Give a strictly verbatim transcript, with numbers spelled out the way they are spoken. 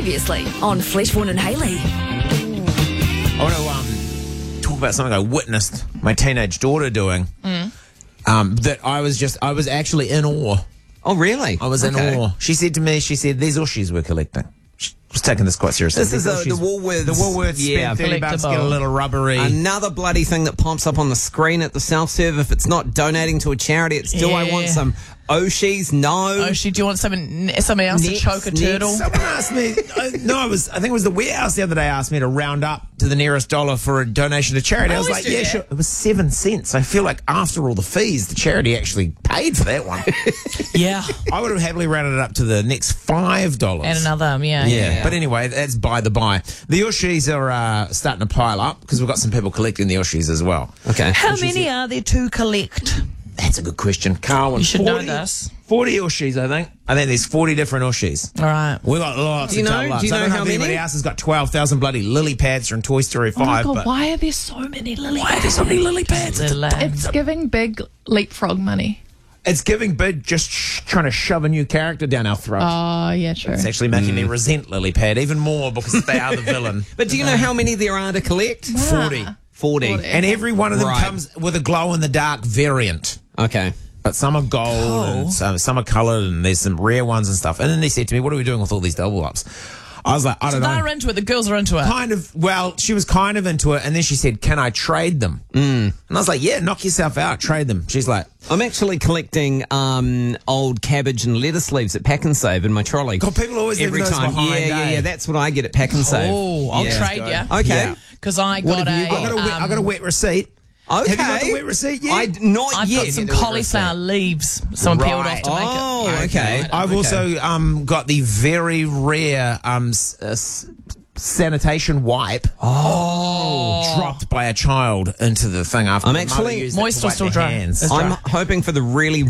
Previously on Fleshborn and Haley. I want to um, talk about something I witnessed my teenage daughter doing. Mm. Um, that I was just, I was actually in awe. Oh, really? I was Okay. in awe. She said to me, she said, these Ushis we're collecting. She was taking this quite seriously. This is These the- Ushis- the Woolworths- The Woolworths yeah, spend thirty bucks, get a collectible. little rubbery. Another bloody thing that pops up on the screen at the self-serve. If it's not donating to a charity, it's do I Yeah. want some Oshis? No. Oshi, do you want something, somebody else Next, to choke a next. turtle? Someone asked me, uh, no, I was, I think it was the warehouse the other day asked me to round up to the nearest dollar for a donation to charity. I was always like, do yeah, that. sure. It was seven cents. I feel like after all the fees, the charity actually paid for that one. Yeah. I would have happily rounded it up to the next five dollars. And another, um, yeah. Yeah. But anyway, that's by the by. The Ushis are uh, starting to pile up because we've got some people collecting the Ushis as well. Okay. How many are there to collect? That's a good question. Carwin, You should know forty, this. forty Ushis, I think. I think there's forty different Ushis. All right. We've got lots Do you of know- tell do you I know don't how if anybody many? else has got twelve thousand bloody lily pads from Toy Story Oh my five. god, but why are there so many lily why are there so many lily pads? The land. It's giving big leapfrog money. It's giving big just sh- trying to shove a new character down our throats. Oh, yeah, true. It's actually making me resent Lily Pad even more because they are the villain. But do you know how many there are to collect? forty. forty. forty. And every one of them Right. comes with a glow-in-the-dark variant. Okay. But some are gold and some, some are coloured and there's some rare ones and stuff. And then they said to me, what are we doing with all these double ups? I was like, I So don't know. they're into it. The girls are into it. Kind of, well, she was kind of into it. And then she said, can I trade them? Mm. And I was like, yeah, knock yourself out, trade them. She's like, I'm actually collecting um, old cabbage and lettuce leaves at Pack and Save in my trolley. God, people always Every leave those time. behind, yeah, yeah, eh? yeah. That's what I get at Pack and Save. Oh, I'll Yeah. trade you. Okay. Yeah. Because I What got have a. you got? I got, a wet, I got a wet receipt. Okay. Have you got the wet receipt yet? I, not I've yet. got some cauliflower leaves. Someone peeled off Right. to make it. Oh, okay. I've Okay. also um, got the very rare um, s- uh, s- sanitation wipe. Oh, dropped by a child into the thing after. I'm the mother actually- used it to Moist or wipe still their dry? hands. It's I'm dry. hoping for the really